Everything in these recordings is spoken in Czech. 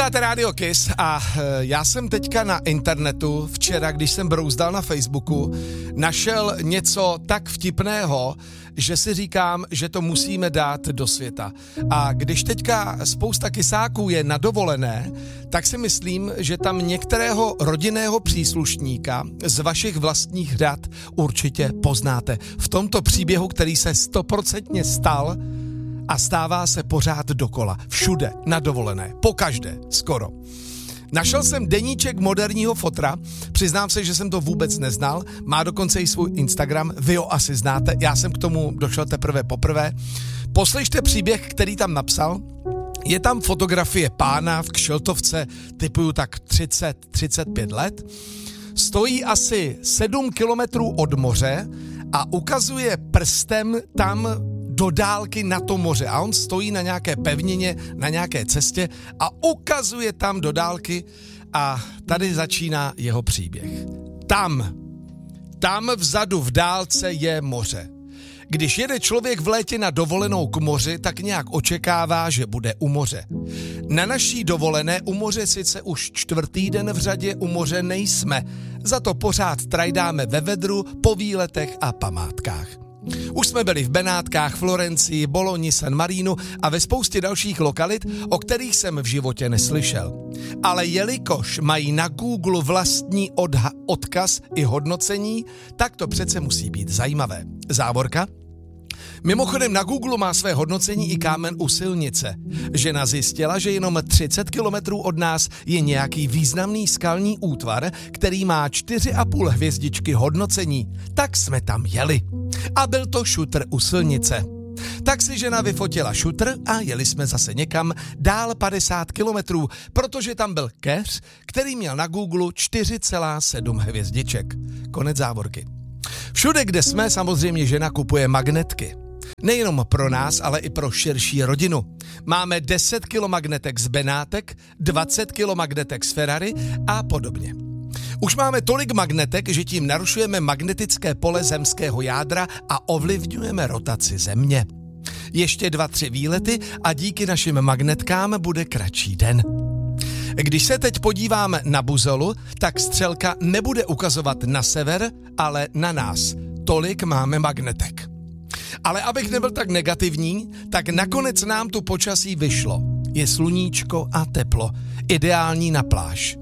Posloucháte Radio Kiss a já jsem teďka na internetu, včera, když jsem brouzdal na Facebooku, našel něco tak vtipného, že si říkám, že to musíme dát do světa. A když teďka spousta kysáků je na dovolené, tak si myslím, že tam některého rodinného příslušníka z vašich vlastních řad určitě poznáte. V tomto příběhu, který se 100% stal a stává se pořád dokola. Všude, na dovolené, pokaždé, skoro. Našel jsem deníček moderního fotra, přiznám se, že jsem to vůbec neznal, má dokonce i svůj Instagram, vy ho asi znáte, já jsem k tomu došel teprve poprvé. Poslyšte příběh, který tam napsal, je tam fotografie pána v kšiltovce, typuju tak 30-35 let, stojí asi 7 kilometrů od moře a ukazuje prstem tam do dálky na to moře a on stojí na nějaké pevnině, na nějaké cestě a ukazuje tam do dálky a tady začíná jeho příběh. Tam vzadu v dálce je moře. Když jede člověk v létě na dovolenou k moři, tak nějak očekává, že bude u moře. Na naší dovolené u moře sice už 4. den v řadě u moře nejsme, za to pořád trajdáme ve vedru, po výletech a památkách. Už jsme byli v Benátkách, Florencii, Boloni, San Marinu a ve spoustě dalších lokalit, o kterých jsem v životě neslyšel. Ale jelikož mají na Google vlastní odkaz i hodnocení, tak to přece musí být zajímavé. Závorka? Mimochodem na Google má své hodnocení i kámen u silnice. Žena zjistila, že jenom 30 kilometrů od nás je nějaký významný skalní útvar, který má 4,5 hvězdičky hodnocení. Tak jsme tam jeli. A byl to šutr u silnice. Tak si žena vyfotila šutr a jeli jsme zase někam dál 50 kilometrů, protože tam byl keř, který měl na Google 4,7 hvězdiček. Konec závorky. Všude, kde jsme, samozřejmě žena kupuje magnetky. Nejenom pro nás, ale i pro širší rodinu. Máme 10 kg magnetek z Benátek, 20 kg magnetek z Ferrari a podobně. Už máme tolik magnetek, že tím narušujeme magnetické pole zemského jádra a ovlivňujeme rotaci země. Ještě 2-3 výlety a díky našim magnetkám bude kratší den. Když se teď podívám na buzolu, tak střelka nebude ukazovat na sever, ale na nás. Tolik máme magnetek. Ale abych nebyl tak negativní, tak nakonec nám tu počasí vyšlo. Je sluníčko a teplo. Ideální na pláž.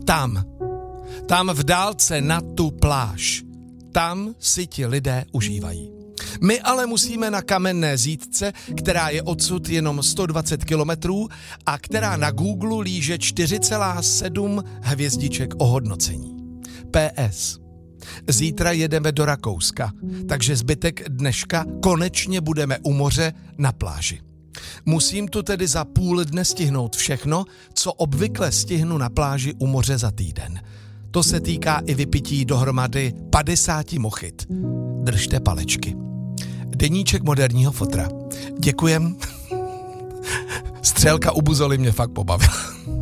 Tam v dálce na tu pláž. Tam si ti lidé užívají. My ale musíme na Kamenné Zítce, která je odsud jenom 120 kilometrů a která na Google líže 4,7 hvězdiček ohodnocení. PS. Zítra jedeme do Rakouska, takže zbytek dneška konečně budeme u moře na pláži. Musím tu tedy za půl dne stihnout všechno, co obvykle stihnu na pláži u moře za týden. To se týká i vypití dohromady 50 mochit. Držte palečky. Deníček moderního fotra. Děkujem. Střelka u buzoly mě fakt pobavila.